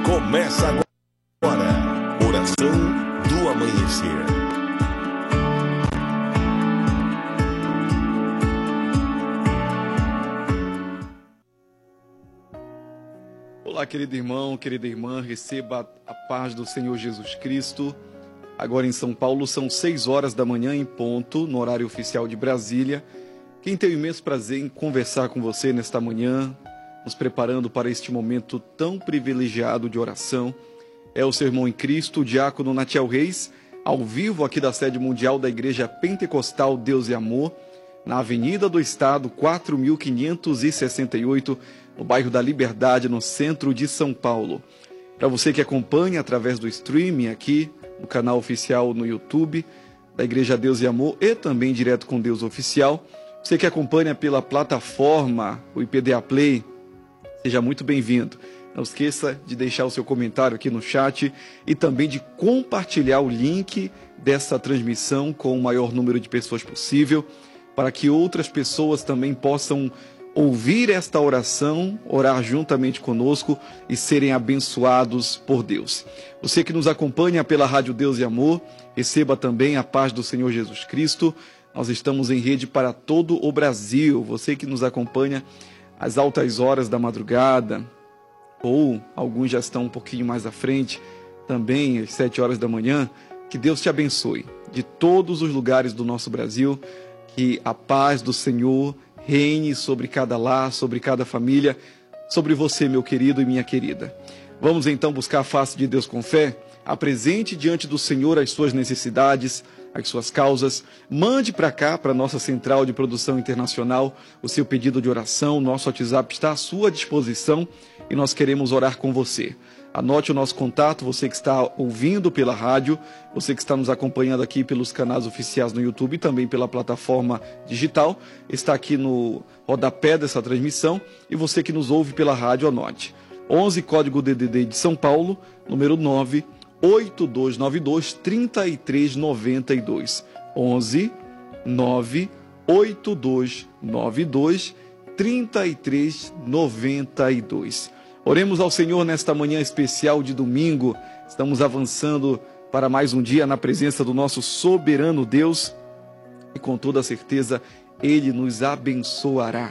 Começa agora, oração do amanhecer. Olá, querido irmão, querida irmã, receba a paz do Senhor Jesus Cristo. Agora em São Paulo são 6 horas da manhã em ponto, no horário oficial de Brasília. Quem tem o imenso prazer em conversar com você nesta manhã, nos preparando para este momento tão privilegiado de oração, é o seu irmão em Cristo, o diácono Natiel Reis, ao vivo aqui da sede mundial da Igreja Pentecostal Deus e Amor, na Avenida do Estado, 4568, no bairro da Liberdade, no centro de São Paulo. Para você que acompanha através do streaming aqui, no canal oficial no YouTube da Igreja Deus e Amor e também Direto com Deus Oficial, você que acompanha pela plataforma, o IPDA Play, seja muito bem-vindo. Não esqueça de deixar o seu comentário aqui no chat e também de compartilhar o link dessa transmissão com o maior número de pessoas possível, para que outras pessoas também possam ouvir esta oração, orar juntamente conosco e serem abençoados por Deus. Você que nos acompanha pela Rádio Deus e Amor, receba também a paz do Senhor Jesus Cristo. Nós estamos em rede para todo o Brasil. Você que nos acompanha às altas horas da madrugada, ou alguns já estão um pouquinho mais à frente, também às 7 horas da manhã, que Deus te abençoe de todos os lugares do nosso Brasil, que a paz do Senhor reine sobre cada lar, sobre cada família, sobre você, meu querido e minha querida. Vamos então buscar a face de Deus com fé? Apresente diante do Senhor as suas necessidades, as suas causas. Mande para cá, para a nossa central de produção internacional, o seu pedido de oração. Nosso WhatsApp está à sua disposição e nós queremos orar com você. Anote o nosso contato, você que está ouvindo pela rádio, você que está nos acompanhando aqui pelos canais oficiais no YouTube e também pela plataforma digital, está aqui no rodapé dessa transmissão, e você que nos ouve pela rádio, anote. 11, código DDD de São Paulo, número 9, 8292-3392. 11 9 8292-3392. Oremos ao Senhor nesta manhã especial de domingo. Estamos avançando para mais um dia na presença do nosso soberano Deus e com toda certeza Ele nos abençoará.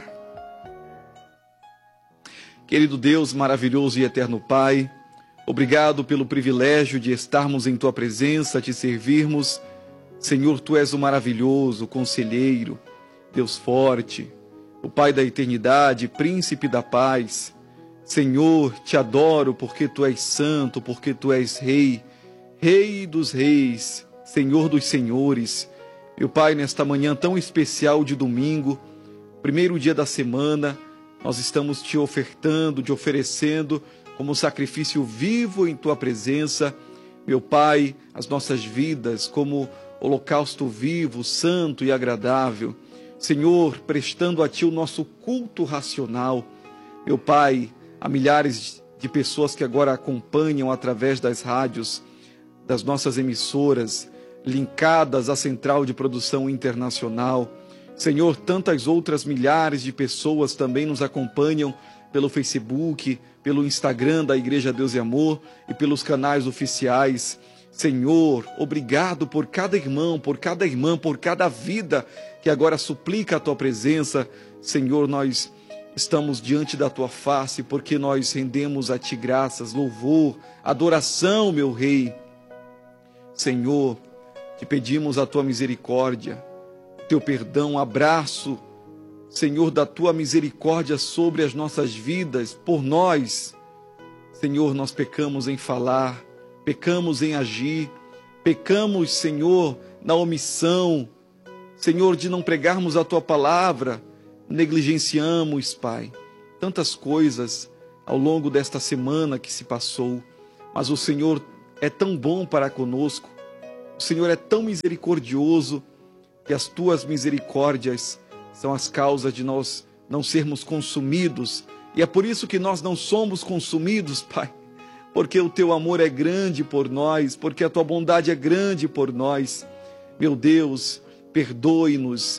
Querido Deus, maravilhoso e eterno Pai, obrigado pelo privilégio de estarmos em Tua presença, te servirmos. Senhor, Tu és o maravilhoso conselheiro, Deus forte, o Pai da eternidade, príncipe da paz. Senhor, te adoro porque Tu és santo, porque Tu és rei, rei dos reis, Senhor dos senhores. Meu Pai, nesta manhã tão especial de domingo, primeiro dia da semana, nós estamos Te ofertando, Te oferecendo como sacrifício vivo em Tua presença. Meu Pai, as nossas vidas como holocausto vivo, santo e agradável. Senhor, prestando a Ti o nosso culto racional. Meu Pai, há milhares de pessoas que agora acompanham através das rádios, das nossas emissoras, linkadas à Central de Produção Internacional. Senhor, tantas outras milhares de pessoas também nos acompanham pelo Facebook, pelo Instagram da Igreja Deus e Amor e pelos canais oficiais. Senhor, obrigado por cada irmão, por cada irmã, por cada vida que agora suplica a Tua presença. Senhor, nós estamos diante da Tua face porque nós rendemos a Ti graças, louvor, adoração, meu Rei. Senhor, te pedimos a Tua misericórdia, Teu perdão, abraço, Senhor, da Tua misericórdia sobre as nossas vidas, por nós. Senhor, nós pecamos em falar, pecamos em agir, pecamos, Senhor, na omissão, Senhor, de não pregarmos a Tua palavra, negligenciamos, Pai, tantas coisas ao longo desta semana que se passou, mas o Senhor é tão bom para conosco, o Senhor é tão misericordioso, que as Tuas misericórdias são as causas de nós não sermos consumidos, e é por isso que nós não somos consumidos, Pai, porque o Teu amor é grande por nós, porque a Tua bondade é grande por nós. Meu Deus, perdoe-nos,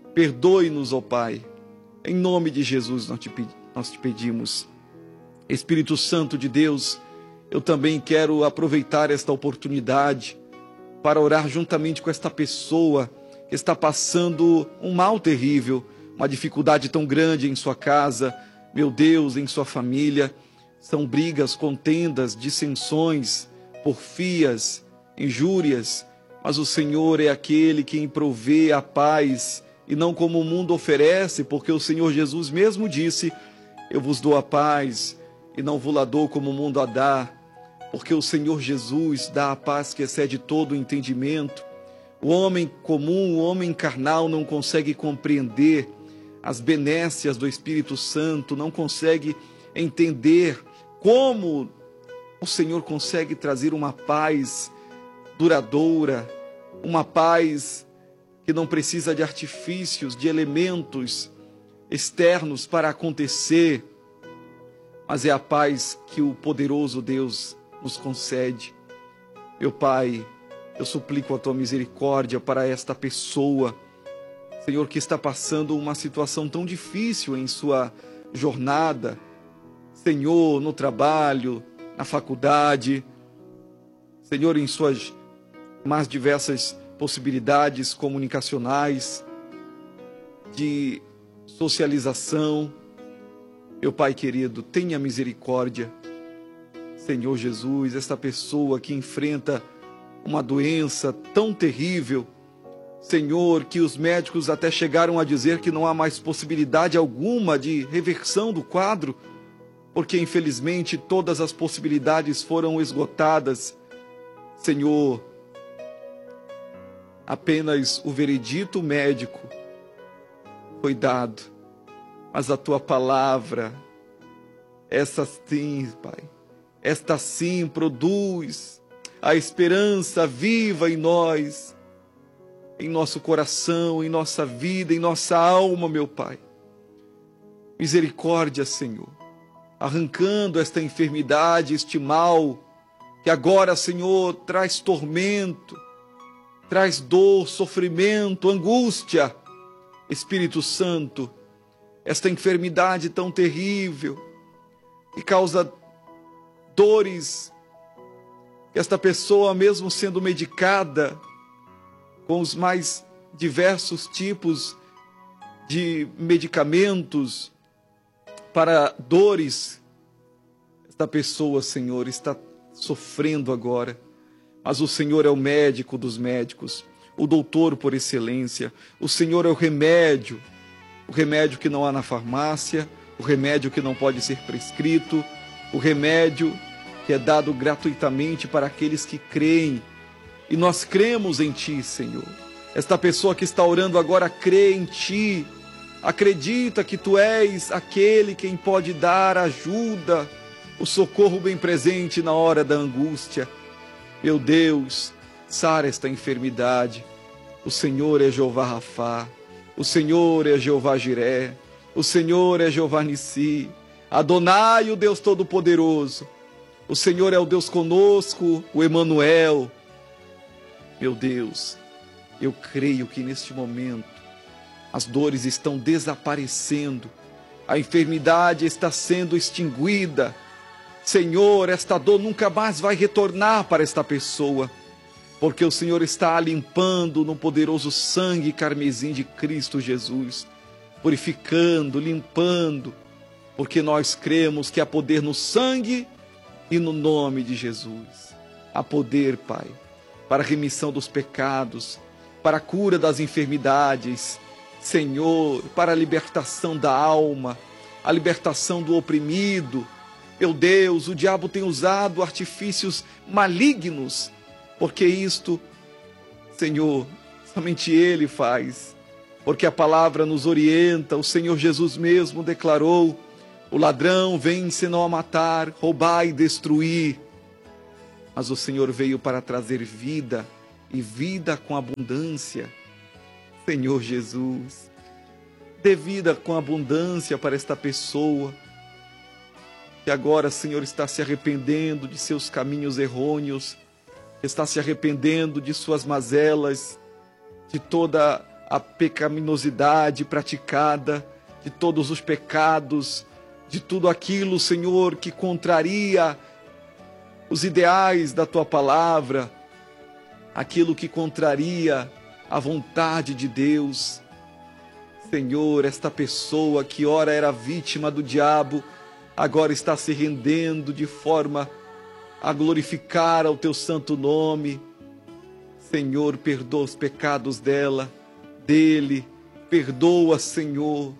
ó Pai. Em nome de Jesus nós te pedimos. Espírito Santo de Deus, Eu também quero aproveitar esta oportunidade para orar juntamente com esta pessoa que está passando um mal terrível, uma dificuldade tão grande em sua casa, meu Deus, em sua família. São brigas, contendas, dissensões, porfias, injúrias, mas o Senhor é aquele quem provê a paz, e não como o mundo oferece, porque o Senhor Jesus mesmo disse: eu vos dou a paz, e não vos la dou como o mundo a dá, porque o Senhor Jesus dá a paz que excede todo o entendimento. O homem comum, o homem carnal não consegue compreender as benécias do Espírito Santo, não consegue entender como o Senhor consegue trazer uma paz duradoura, uma paz que não precisa de artifícios, de elementos externos para acontecer, mas é a paz que o poderoso Deus nos concede. Meu Pai, eu suplico a Tua misericórdia para esta pessoa, Senhor, que está passando uma situação tão difícil em sua jornada, Senhor, no trabalho, na faculdade, Senhor, em suas mais diversas possibilidades comunicacionais, de socialização. Meu Pai querido, tenha misericórdia. Senhor Jesus, esta pessoa que enfrenta uma doença tão terrível, Senhor, que os médicos até chegaram a dizer que não há mais possibilidade alguma de reversão do quadro, porque infelizmente todas as possibilidades foram esgotadas. Senhor, apenas o veredito médico foi dado, mas a Tua palavra, essa sim, Pai, esta sim produz a esperança viva em nós, em nosso coração, em nossa vida, em nossa alma, meu Pai. Misericórdia, Senhor, arrancando esta enfermidade, este mal, que agora, Senhor, traz tormento, traz dor, sofrimento, angústia. Espírito Santo, esta enfermidade tão terrível, que causa dores, que esta pessoa, mesmo sendo medicada com os mais diversos tipos de medicamentos para dores, esta pessoa, Senhor, está sofrendo agora, mas o Senhor é o médico dos médicos, o doutor por excelência. O Senhor é o remédio que não há na farmácia, o remédio que não pode ser prescrito, o remédio que é dado gratuitamente para aqueles que creem. E nós cremos em Ti, Senhor. Esta pessoa que está orando agora crê em Ti, acredita que Tu és aquele quem pode dar ajuda, o socorro bem presente na hora da angústia. Meu Deus, sara esta enfermidade. O Senhor é Jeová Rafá, o Senhor é Jeová Jiré, o Senhor é Jeová Nissi, Adonai, o Deus Todo-Poderoso. O Senhor é o Deus conosco, o Emanuel. Meu Deus, eu creio que neste momento as dores estão desaparecendo, a enfermidade está sendo extinguida. Senhor, esta dor nunca mais vai retornar para esta pessoa, porque o Senhor está a limpando no poderoso sangue carmesim de Cristo Jesus, purificando, limpando, porque nós cremos que há poder no sangue e no nome de Jesus. Há poder, Pai, para a remissão dos pecados, para a cura das enfermidades, Senhor, para a libertação da alma, a libertação do oprimido. Meu Deus, o diabo tem usado artifícios malignos, porque isto, Senhor, somente Ele faz, porque a palavra nos orienta. O Senhor Jesus mesmo declarou: o ladrão vem senão a matar, roubar e destruir, mas o Senhor veio para trazer vida, e vida com abundância. Senhor Jesus, dê vida com abundância para esta pessoa, que agora, Senhor, está se arrependendo de seus caminhos errôneos, está se arrependendo de suas mazelas, de toda a pecaminosidade praticada, de todos os pecados, de tudo aquilo, Senhor, que contraria os ideais da tua palavra, aquilo que contraria a vontade de Deus. Senhor, esta pessoa que ora era vítima do diabo, agora está se rendendo de forma a glorificar ao teu santo nome. Senhor, perdoa os pecados dele, perdoa, Senhor,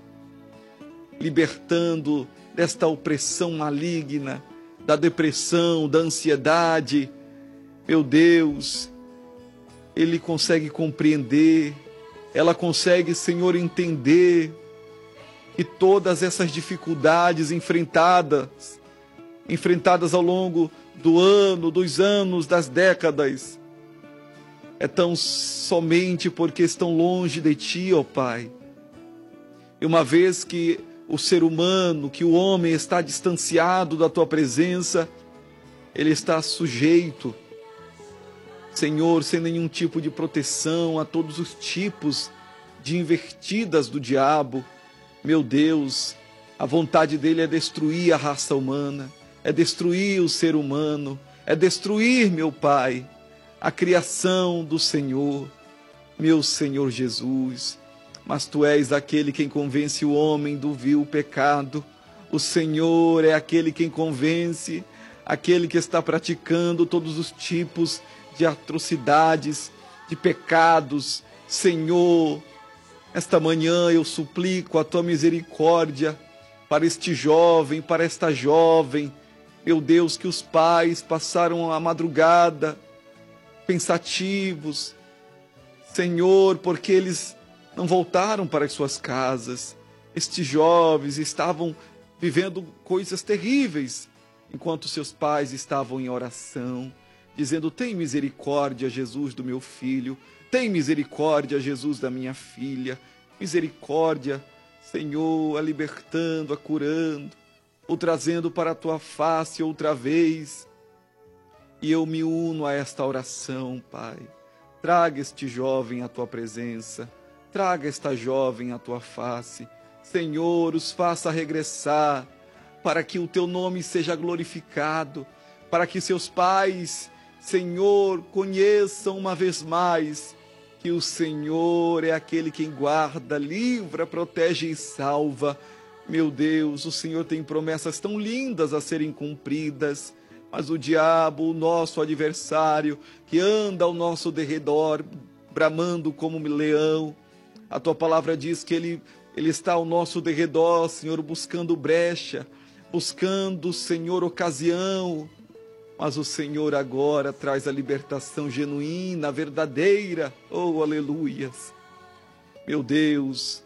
libertando desta opressão maligna, da depressão, da ansiedade. Meu Deus, ele consegue compreender, ela consegue, Senhor, entender que todas essas dificuldades enfrentadas ao longo do ano, dos anos, das décadas, é tão somente porque estão longe de Ti, ó Pai. E uma vez que o ser humano, que o homem está distanciado da Tua presença, ele está sujeito, Senhor, sem nenhum tipo de proteção a todos os tipos de invertidas do diabo. Meu Deus, a vontade dele é destruir a raça humana, é destruir o ser humano, é destruir, meu Pai, a criação do Senhor, meu Senhor Jesus. Mas Tu és aquele quem convence o homem do vil pecado. O Senhor é aquele quem convence, aquele que está praticando todos os tipos de atrocidades, de pecados. Senhor, esta manhã eu suplico a Tua misericórdia para este jovem, para esta jovem. Meu Deus, que os pais passaram a madrugada pensativos, Senhor, porque eles não voltaram para as suas casas. Estes jovens estavam vivendo coisas terríveis, enquanto seus pais estavam em oração, dizendo: tem misericórdia, Jesus, do meu filho, tem misericórdia, Jesus, da minha filha, misericórdia, Senhor, a libertando, a curando, o trazendo para a Tua face outra vez. E eu me uno a esta oração, Pai. Traga este jovem à Tua presença, traga esta jovem à Tua face. Senhor, os faça regressar, para que o Teu nome seja glorificado, para que seus pais, Senhor, conheçam uma vez mais que o Senhor é aquele quem guarda, livra, protege e salva. Meu Deus, o Senhor tem promessas tão lindas a serem cumpridas, mas o diabo, o nosso adversário, que anda ao nosso derredor, bramando como um leão, a Tua palavra diz que ele está ao nosso derredor, Senhor, buscando brecha, buscando, Senhor, ocasião. Mas o Senhor agora traz a libertação genuína, verdadeira. Oh, aleluias! Meu Deus,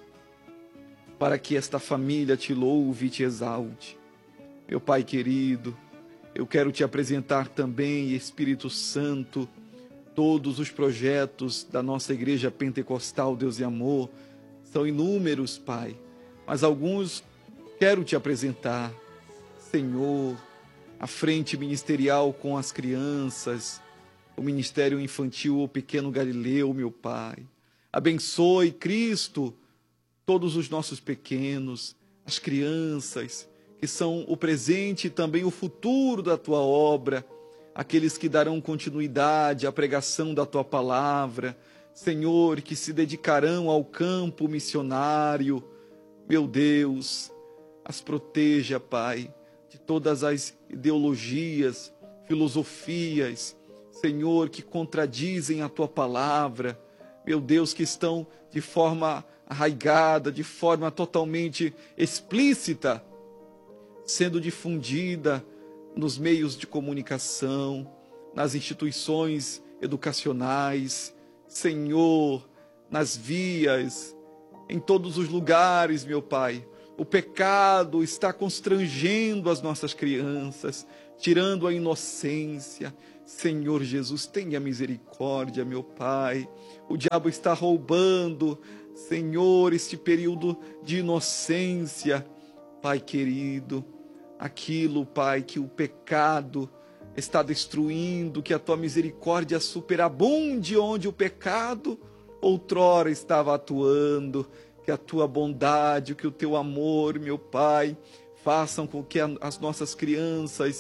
para que esta família Te louve e Te exalte. Meu Pai querido, eu quero Te apresentar também, Espírito Santo, todos os projetos da nossa Igreja Pentecostal Deus e Amor. São inúmeros, Pai, mas alguns quero Te apresentar. Senhor, a frente ministerial com as crianças, o Ministério Infantil O Pequeno Galileu, meu Pai. Abençoe, Cristo, todos os nossos pequenos, as crianças, que são o presente e também o futuro da Tua obra, aqueles que darão continuidade à pregação da Tua palavra, Senhor, que se dedicarão ao campo missionário. Meu Deus, as proteja, Pai, de todas as ideologias, filosofias, Senhor, que contradizem a Tua palavra, meu Deus, que estão de forma arraigada, de forma totalmente explícita, sendo difundida nos meios de comunicação, nas instituições educacionais, Senhor, nas vias, em todos os lugares, meu Pai. O pecado está constrangendo as nossas crianças, tirando a inocência. Senhor Jesus, tenha misericórdia, meu Pai. O diabo está roubando, Senhor, este período de inocência. Pai querido, aquilo, Pai, que o pecado está destruindo, que a Tua misericórdia superabunde onde o pecado outrora estava atuando, que a Tua bondade, que o Teu amor, meu Pai, façam com que as nossas crianças,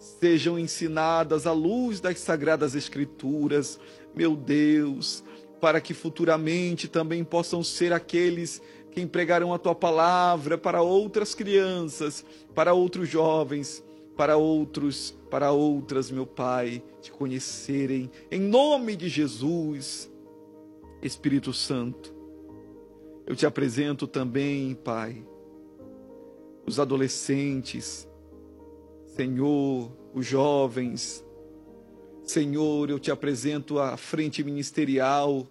sejam ensinadas à luz das Sagradas Escrituras, meu Deus, para que futuramente também possam ser aqueles que empregarão a tua palavra para outras crianças, para outros jovens, para outras, meu Pai, te conhecerem. Em nome de Jesus, Espírito Santo, eu te apresento também, Pai, os adolescentes, Senhor, os jovens. Senhor, eu te apresento a frente ministerial,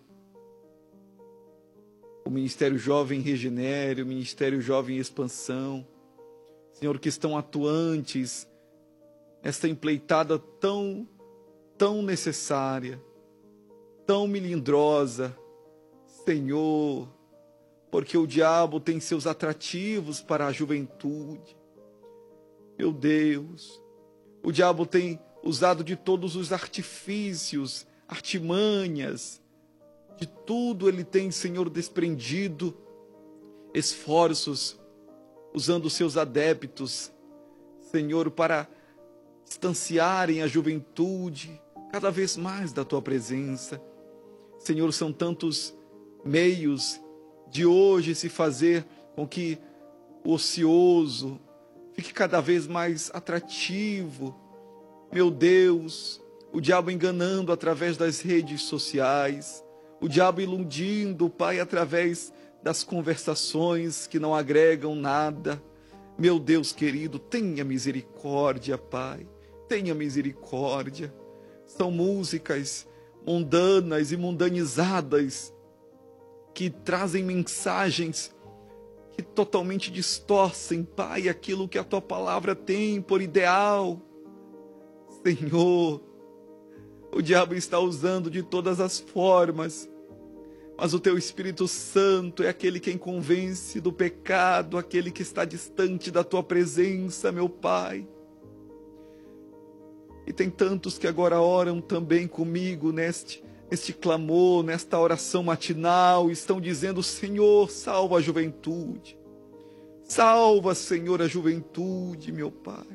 o Ministério Jovem Regenere, o Ministério Jovem Expansão. Senhor, que estão atuantes nesta empleitada tão necessária, tão melindrosa, Senhor, porque o diabo tem seus atrativos para a juventude. Meu Deus, o diabo tem usado de todos os artifícios, artimanhas, de tudo ele tem, Senhor, desprendido esforços, usando seus adeptos, Senhor, para distanciarem a juventude cada vez mais da tua presença. Senhor, são tantos meios de hoje se fazer com que o ocioso fique cada vez mais atrativo. Meu Deus, o diabo enganando através das redes sociais, o diabo iludindo, Pai, através das conversações que não agregam nada. Meu Deus querido, tenha misericórdia, Pai, tenha misericórdia. São músicas mundanas e mundanizadas que trazem mensagens que totalmente distorcem, Pai, aquilo que a Tua palavra tem por ideal. Senhor, o diabo está usando de todas as formas, mas o Teu Espírito Santo é aquele quem convence do pecado, aquele que está distante da Tua presença, meu Pai. E tem tantos que agora oram também comigo neste clamor, nesta oração matinal, estão dizendo: Senhor, salva a juventude. Salva, Senhor, a juventude, meu Pai.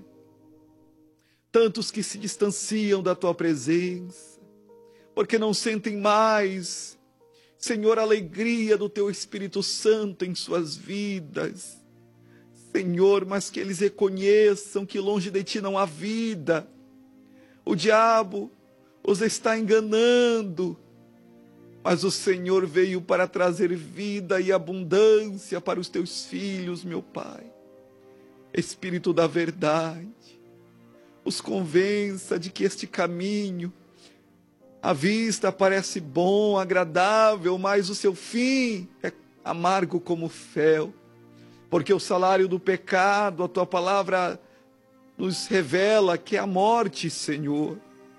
Tantos que se distanciam da Tua presença, porque não sentem mais, Senhor, a alegria do Teu Espírito Santo em suas vidas. Senhor, mas que eles reconheçam que longe de Ti não há vida. O diabo os está enganando, mas o Senhor veio para trazer vida e abundância para os Teus filhos, meu Pai. Espírito da verdade, os convença de que este caminho, à vista parece bom, agradável, mas o seu fim é amargo como fel, porque o salário do pecado, a Tua palavra nos revela que é a morte, Senhor.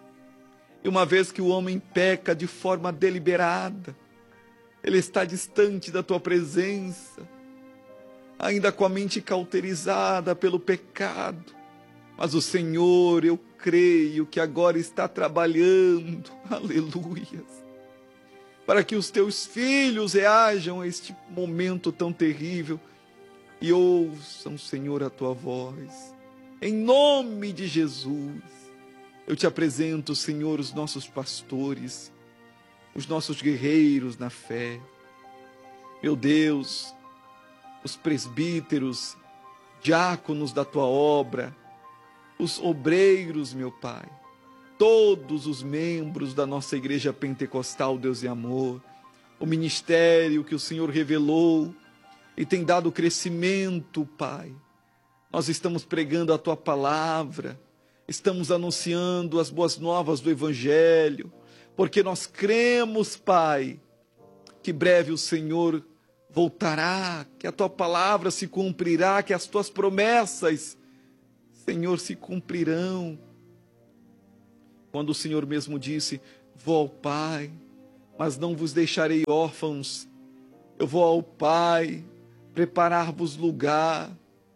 E uma vez que o homem peca de forma deliberada, ele está distante da Tua presença, ainda com a mente cauterizada pelo pecado. Mas o Senhor, eu creio que agora está trabalhando, aleluias, para que os Teus filhos reajam a este momento tão terrível e ouçam, Senhor, a Tua voz. Em nome de Jesus, eu te apresento, Senhor, os nossos pastores, os nossos guerreiros na fé. Meu Deus, os presbíteros, diáconos da Tua obra, os obreiros, meu Pai, todos os membros da nossa Igreja Pentecostal Deus e Amor, o ministério que o Senhor revelou e tem dado crescimento, Pai. Nós estamos pregando a Tua palavra, estamos anunciando as boas novas do Evangelho, porque nós cremos, Pai, que breve o Senhor voltará, que a Tua palavra se cumprirá, que as Tuas promessas, Senhor, se cumprirão. Quando o Senhor mesmo disse: vou ao Pai, mas não vos deixarei órfãos, eu vou ao Pai preparar-vos lugar,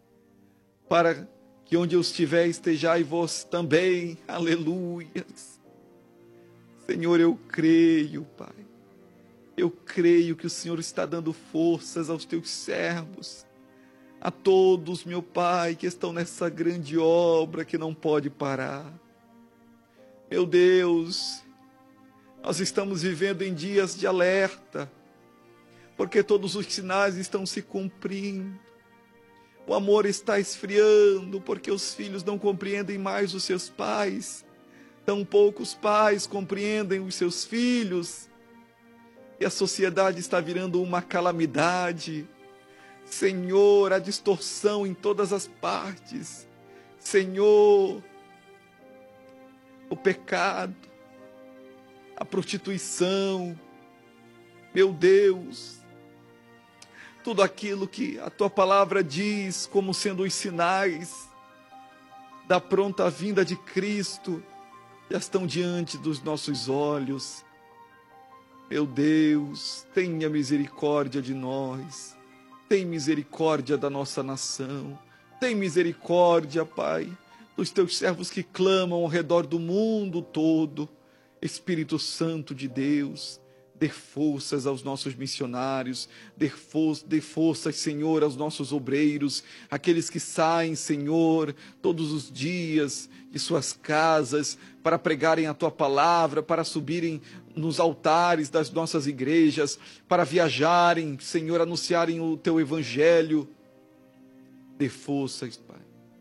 para que onde eu estiver estejai vós também, aleluias. Senhor, eu creio, Pai, eu creio que o Senhor está dando forças aos Teus servos, a todos, meu Pai, que estão nessa grande obra que não pode parar. Meu Deus, nós estamos vivendo em dias de alerta, porque todos os sinais estão se cumprindo. O amor está esfriando, porque os filhos não compreendem mais os seus pais. Tão poucos pais compreendem os seus filhos. E a sociedade está virando uma calamidade. Senhor, a distorção em todas as partes. Senhor, o pecado, a prostituição. Meu Deus, tudo aquilo que a tua palavra diz como sendo os sinais da pronta vinda de Cristo, já estão diante dos nossos olhos. Meu Deus, tenha misericórdia de nós. Tem misericórdia da nossa nação. Tem misericórdia, Pai, dos teus servos que clamam ao redor do mundo todo. Espírito Santo de Deus, dê forças aos nossos missionários, dê forças, Senhor, aos nossos obreiros, aqueles que saem, Senhor, todos os dias de suas casas para pregarem a Tua palavra, para subirem nos altares das nossas igrejas, para viajarem, Senhor, anunciarem o Teu Evangelho. Dê forças, Pai.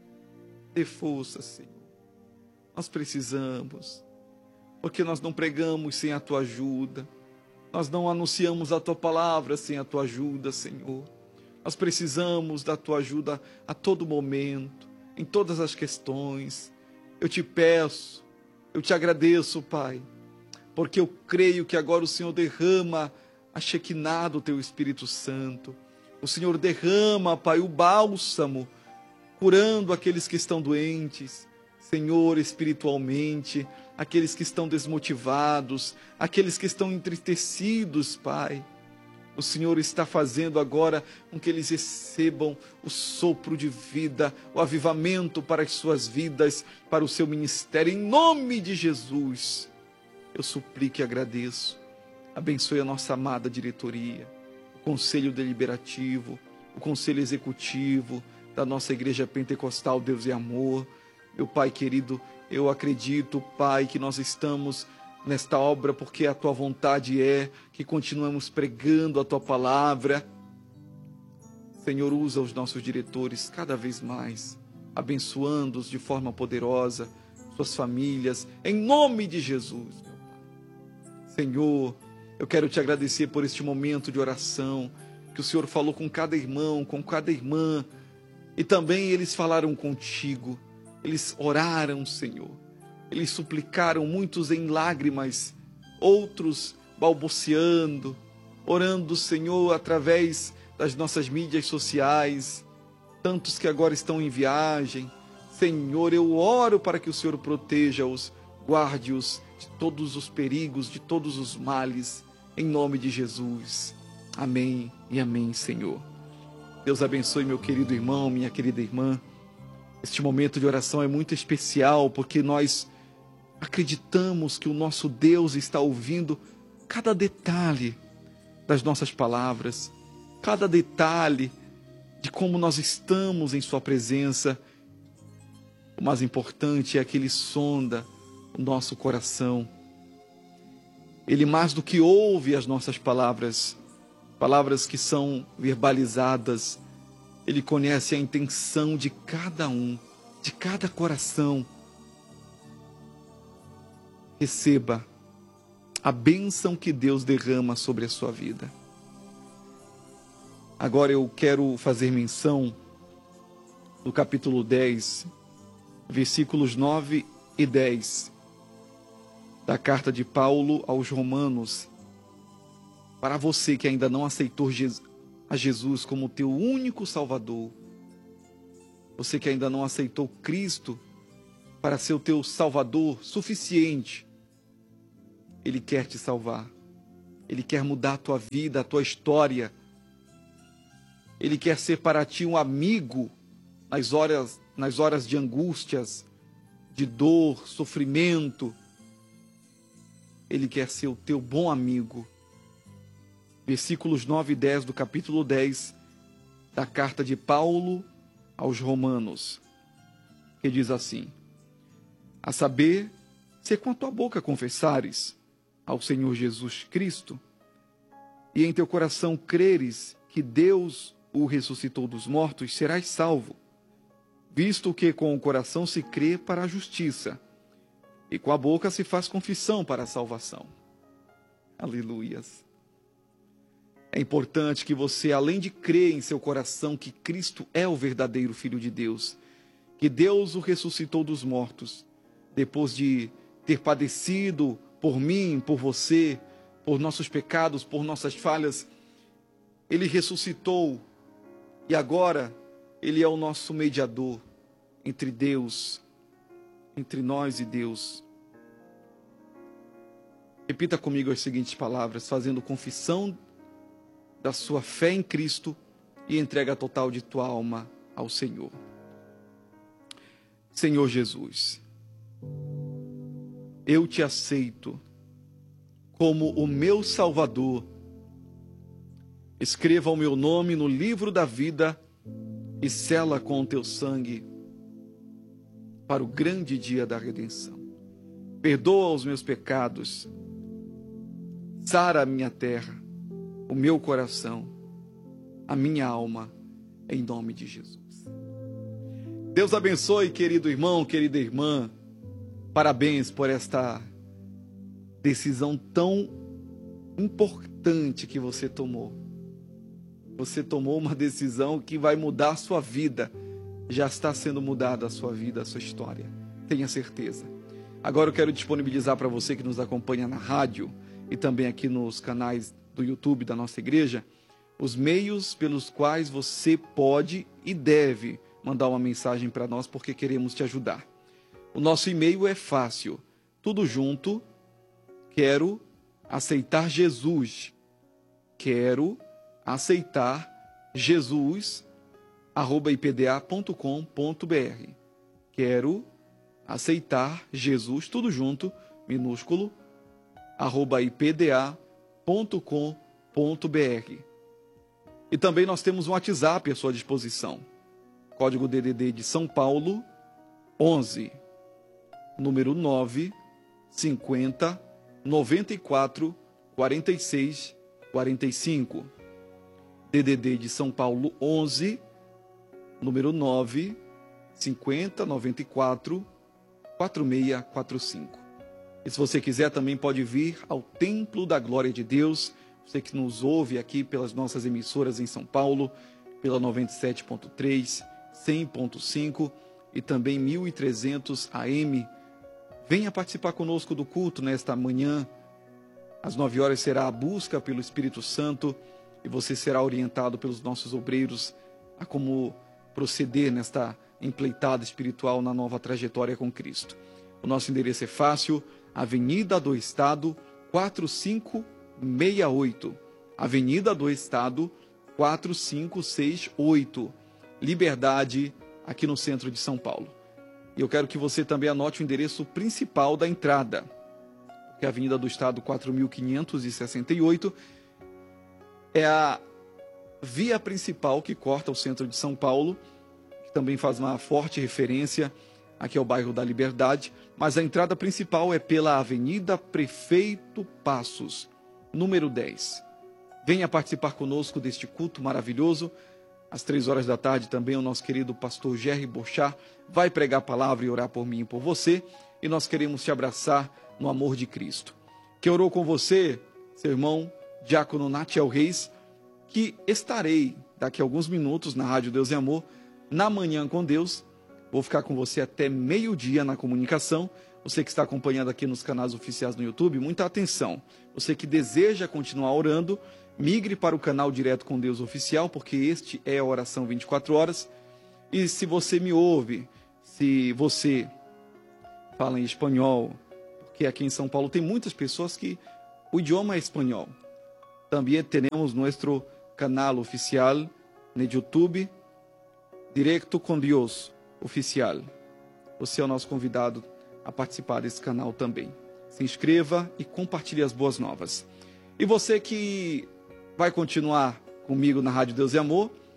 Dê forças, Senhor. Nós precisamos, porque nós não pregamos sem a Tua ajuda. Nós não anunciamos a Tua palavra sem a Tua ajuda, Senhor. Nós precisamos da Tua ajuda a todo momento, em todas as questões. Eu te peço, eu te agradeço, Pai, porque eu creio que agora o Senhor derrama a Shekinah do Teu Espírito Santo. O Senhor derrama, Pai, o bálsamo, curando aqueles que estão doentes, Senhor, espiritualmente, aqueles que estão desmotivados, aqueles que estão entristecidos, Pai. O Senhor está fazendo agora com que eles recebam o sopro de vida, o avivamento para as suas vidas, para o seu ministério, em nome de Jesus. Eu suplico e agradeço. Abençoe a nossa amada diretoria, o Conselho Deliberativo, o Conselho Executivo da nossa Igreja Pentecostal Deus e Amor. Meu Pai querido, eu acredito, Pai, que nós estamos nesta obra porque a Tua vontade é que continuemos pregando a Tua palavra. Senhor, usa os nossos diretores cada vez mais, abençoando-os de forma poderosa, suas famílias, em nome de Jesus, meu Pai. Senhor, eu quero Te agradecer por este momento de oração, que o Senhor falou com cada irmão, com cada irmã, e também eles falaram contigo, eles oraram, Senhor. Eles suplicaram, muitos em lágrimas, outros balbuciando, orando, Senhor, através das nossas mídias sociais, tantos que agora estão em viagem. Senhor, eu oro para que o Senhor proteja-os, guarde-os de todos os perigos, de todos os males, em nome de Jesus. Amém e amém, Senhor. Deus abençoe meu querido irmão, minha querida irmã. Este momento de oração é muito especial, porque nós acreditamos que o nosso Deus está ouvindo cada detalhe das nossas palavras, cada detalhe de como nós estamos em Sua presença. O mais importante é que Ele sonda o nosso coração. Ele mais do que ouve as nossas palavras, palavras que são verbalizadas, Ele conhece a intenção de cada um, de cada coração. Receba a bênção que Deus derrama sobre a sua vida. Agora eu quero fazer menção do capítulo 10, versículos 9 e 10, da carta de Paulo aos Romanos. Para você que ainda não aceitou a Jesus como teu único Salvador, você que ainda não aceitou Cristo para ser o teu Salvador suficiente, Ele quer te salvar. Ele quer mudar a tua vida, a tua história. Ele quer ser para ti um amigo nas horas de angústias, de dor, sofrimento. Ele quer ser o teu bom amigo. Versículos 9 e 10 do capítulo 10 da carta de Paulo aos Romanos, que diz assim: a saber, se com a tua boca confessares ao Senhor Jesus Cristo, e em teu coração creres que Deus o ressuscitou dos mortos, serás salvo, visto que com o coração se crê para a justiça, e com a boca se faz confissão para a salvação. Aleluias! É importante que você, além de crer em seu coração que Cristo é o verdadeiro Filho de Deus, que Deus o ressuscitou dos mortos, depois de ter padecido por mim, por você, por nossos pecados, por nossas falhas, Ele ressuscitou e agora Ele é o nosso mediador entre Deus, entre nós e Deus. Repita comigo as seguintes palavras, fazendo confissão da sua fé em Cristo e entrega total de tua alma ao Senhor. Senhor Jesus, eu te aceito como o meu Salvador. Escreva o meu nome no livro da vida e sela com o teu sangue para o grande dia da redenção. Perdoa os meus pecados, sara a minha terra, o meu coração, a minha alma, em nome de Jesus. Deus abençoe, querido irmão, querida irmã. Parabéns por esta decisão tão importante que você tomou. Você tomou uma decisão que vai mudar a sua vida. Já está sendo mudada a sua vida, a sua história. Tenha certeza. Agora eu quero disponibilizar para você que nos acompanha na rádio e também aqui nos canais do YouTube da nossa igreja, os meios pelos quais você pode e deve mandar uma mensagem para nós, porque queremos te ajudar. O nosso e-mail é fácil, tudo junto, quero aceitar Jesus, quero aceitar Jesus, @ipda.com.br, quero aceitar Jesus, tudo junto, minúsculo, @ipda.com.br. E também nós temos um WhatsApp à sua disposição. Código DDD de São Paulo, 11, número 9, 50, 94, 46, 45. DDD de São Paulo, 11, número 9, 50, 94, 4645. E se você quiser, também pode vir ao Templo da Glória de Deus. Você que nos ouve aqui pelas nossas emissoras em São Paulo, pela 97.3, 100.5 e também 1300 AM. Venha participar conosco do culto nesta manhã. Às 9 horas será a busca pelo Espírito Santo e você será orientado pelos nossos obreiros a como proceder nesta empleitada espiritual na nova trajetória com Cristo. O nosso endereço é fácil, Avenida do Estado, 4568. Avenida do Estado, 4568. Liberdade, aqui no centro de São Paulo. E eu quero que você também anote o endereço principal da entrada, que é a Avenida do Estado, 4568. É a via principal que corta o centro de São Paulo, que também faz uma forte referência aqui ao bairro da Liberdade, mas a entrada principal é pela Avenida Prefeito Passos, número 10. Venha participar conosco deste culto maravilhoso. Às 3 horas da tarde também o nosso querido pastor Jerry Bochá vai pregar a palavra e orar por mim e por você, e nós queremos te abraçar no amor de Cristo. Que orou com você, seu irmão Diácono Natiel Reis, que estarei daqui a alguns minutos na Rádio Deus e Amor, na Manhã com Deus. Vou ficar com você até meio-dia na comunicação. Você que está acompanhando aqui nos canais oficiais no YouTube, muita atenção. Você que deseja continuar orando, migre para o canal Direto com Deus Oficial, porque este é a oração 24 horas. E se você me ouve, se você fala em espanhol, porque aqui em São Paulo tem muitas pessoas que o idioma é espanhol. Também temos nosso canal oficial no YouTube, Direto com Deus Oficial. Você é o nosso convidado a participar desse canal também. Se inscreva e compartilhe as boas novas. E você que vai continuar comigo na Rádio Deus e Amor,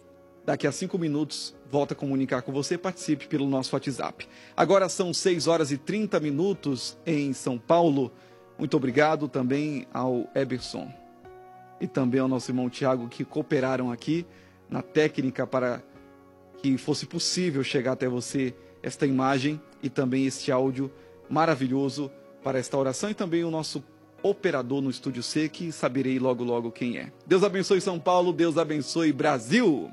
Daqui a 5 minutos, volta a comunicar com você, participe pelo nosso WhatsApp. Agora são 6 horas e 30 minutos em São Paulo. Muito obrigado também ao Eberson e também ao nosso irmão Tiago, que cooperaram aqui na técnica para que fosse possível chegar até você esta imagem e também este áudio maravilhoso para esta oração, e também o nosso operador no Estúdio C, que saberei logo logo quem é. Deus abençoe São Paulo, Deus abençoe Brasil.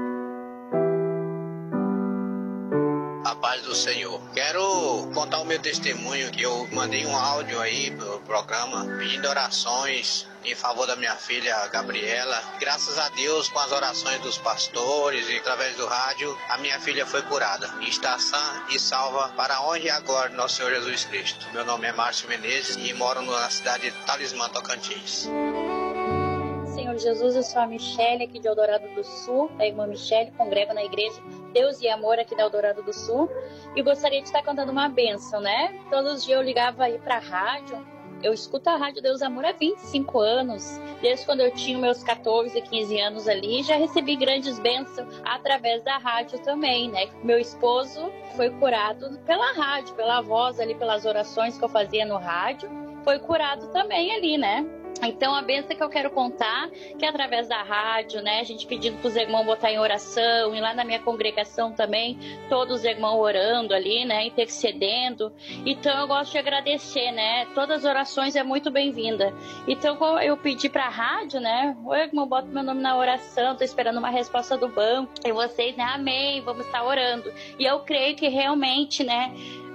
A paz do Senhor. Quero contar o meu testemunho, que eu mandei um áudio aí pro programa pedindo orações em favor da minha filha Gabriela. Graças a Deus, com as orações dos pastores e através do rádio, a minha filha foi curada e está sã e salva para onde e agora nosso Senhor Jesus Cristo. Meu nome é Márcio Menezes e moro na cidade de Talismã, Tocantins. Senhor Jesus, eu sou a Michele, aqui de Eldorado do Sul, da irmã Michele, congrego na igreja Deus e Amor aqui da Eldorado do Sul, e gostaria de estar cantando uma bênção, né? Todos os dias eu ligava aí pra rádio, eu escuto a Rádio Deus e Amor há 25 anos, desde quando eu tinha meus 14, 15 anos ali, já recebi grandes bênçãos através da rádio também, né? Meu esposo foi curado pela rádio, pela voz ali, pelas orações que eu fazia no rádio, foi curado também ali, né? Então, a bênção que eu quero contar, que é através da rádio, né, a gente pedindo para os irmãos botar em oração, e lá na minha congregação também, todos os irmãos orando ali, né, intercedendo. Então, eu gosto de agradecer, né, todas as orações é muito bem-vinda. Então, eu pedi para a rádio, né, o irmão, bota meu nome na oração, tô esperando uma resposta do banco, e vocês, né, amém, vamos estar orando. E eu creio que realmente, né,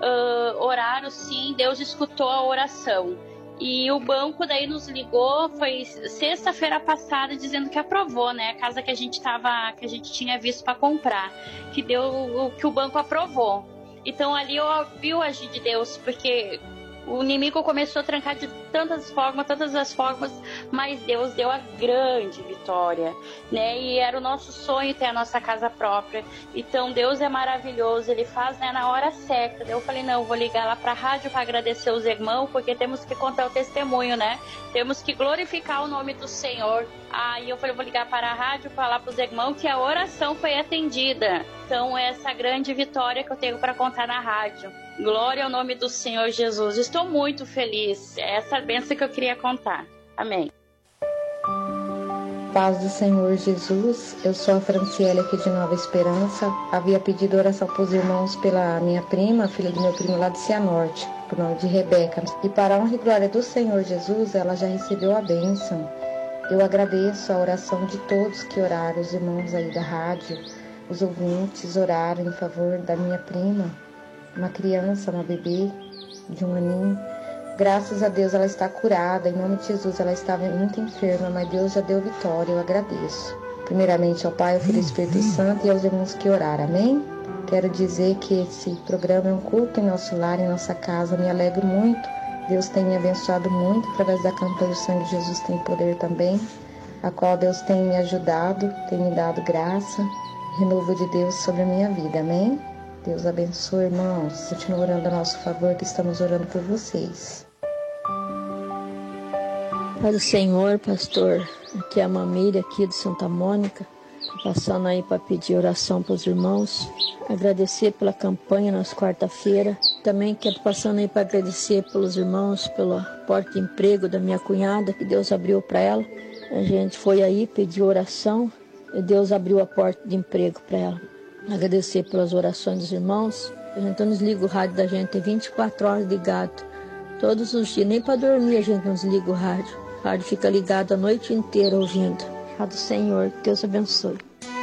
oraram sim, Deus escutou a oração. E o banco daí nos ligou, foi sexta-feira passada, dizendo que aprovou, né? A casa que a gente tinha visto para comprar, que o banco aprovou. Então ali eu vi o agir de Deus, porque o inimigo começou a trancar de todas as formas, mas Deus deu a grande vitória, né? E era o nosso sonho ter a nossa casa própria. Então Deus é maravilhoso, Ele faz, né, na hora certa. Eu falei, não, eu vou ligar lá pra rádio para agradecer os irmãos, porque temos que contar o testemunho, né? Temos que glorificar o nome do Senhor. Aí eu falei, vou ligar para a rádio, falar pros irmãos que a oração foi atendida. Então essa grande vitória que eu tenho para contar na rádio. Glória ao nome do Senhor Jesus. Estou muito feliz. É essa bênção que eu queria contar. Amém. Paz do Senhor Jesus. Eu sou a Franciele aqui de Nova Esperança. Havia pedido oração para os irmãos pela minha prima, filha do meu primo lá de Cianorte, por nome de Rebeca. E para a honra e glória do Senhor Jesus, ela já recebeu a bênção. Eu agradeço a oração de todos que oraram, os irmãos aí da rádio, os ouvintes oraram em favor da minha prima, uma criança, uma bebê de 1 aninho. Graças a Deus ela está curada, em nome de Jesus. Ela estava muito enferma, mas Deus já deu vitória, eu agradeço. Primeiramente ao Pai, ao Filho e ao Espírito Santo, e aos irmãos que oraram, amém? Quero dizer que esse programa é um culto em nosso lar, em nossa casa, me alegro muito. Deus tem me abençoado muito, através da campanha O Sangue de Jesus Tem Poder também, a qual Deus tem me ajudado, tem me dado graça, renovo de Deus sobre a minha vida, amém? Deus abençoe, irmãos. Continue orando a nosso favor, que estamos orando por vocês. Pai do Senhor, pastor, aqui é a Mamília, aqui de Santa Mônica, passando aí para pedir oração para os irmãos, agradecer pela campanha nas quarta-feira, também quero passando aí para agradecer pelos irmãos, pela porta de emprego da minha cunhada, que Deus abriu para ela. A gente foi aí, pediu oração, e Deus abriu a porta de emprego para ela. Agradecer pelas orações dos irmãos. A gente não desliga o rádio da gente, tem 24 horas ligado. Todos os dias, nem para dormir a gente não desliga o rádio. O rádio fica ligado a noite inteira ouvindo. Pai do Senhor, Deus abençoe.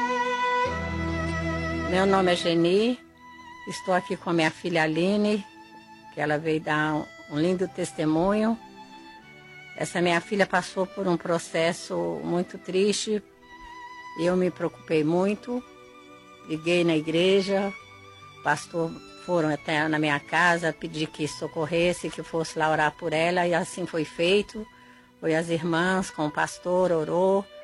Meu nome é Geni, estou aqui com a minha filha Aline, que ela veio dar um lindo testemunho. Essa minha filha passou por um processo muito triste e eu me preocupei muito. Liguei na igreja, o pastor foram até na minha casa pedir que socorresse, que fosse lá orar por ela, e assim foi feito. Foi as irmãs com o pastor, orou.